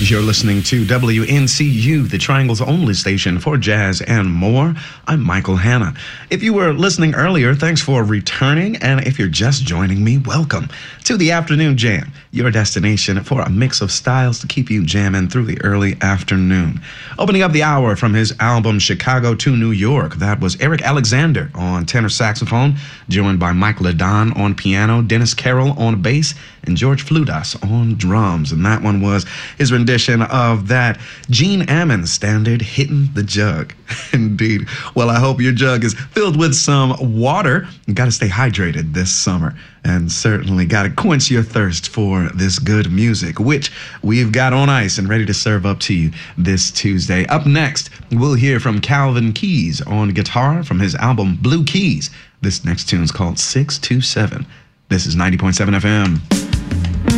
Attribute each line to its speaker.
Speaker 1: You're listening to WNCU, the Triangle's only station for jazz and more. I'm Michael Hanna. If you were listening earlier, thanks for returning. And if you're just joining me, welcome to the Afternoon Jam, your destination for a mix of styles to keep you jamming through the early afternoon. Opening up the hour from his album Chicago to New York, that was Eric Alexander on tenor saxophone, joined by Mike Ladon on piano, Dennis Carroll on bass, and George Fludas on drums. And that one was his rendition of that Gene Ammons standard, Hitting the Jug. Indeed. Well, I hope your jug is filled with some water. You got to stay hydrated this summer, and certainly got to quench your thirst for this good music, which we've got on ice and ready to serve up to you this Tuesday. Up next, we'll hear from Calvin Keys on guitar from his album Blue Keys. This next tune's called 627. This is 90.7 FM.